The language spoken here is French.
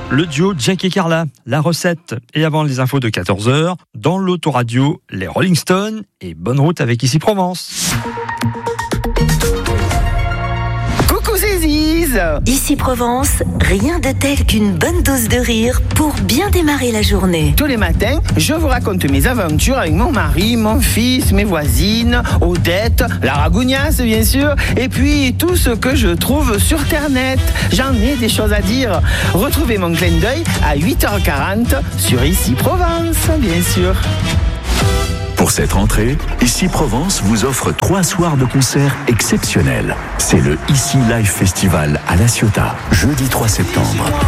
Le duo Jack et Carla, la recette. Et avant les infos de 14h, dans l'autoradio, les Rolling Stones et bonne route avec Ici Provence. Coucou Ziz. Ici Provence, rien de tel qu'une bonne dose de rire pour bien démarrer la journée. Tous les matins, je vous raconte mes aventures avec mon mari, mon fils, mes voisines, Odette, la ragougnasse bien sûr, et puis tout ce que je trouve sur Ternet. J'en ai des choses à dire. Retrouvez mon clin d'œil à 8h40 sur Ici Provence, bien sûr. Pour cette rentrée, Ici Provence vous offre 3 soirs de concerts exceptionnels. C'est le Ici Live Festival à La Ciotat, jeudi 3 septembre.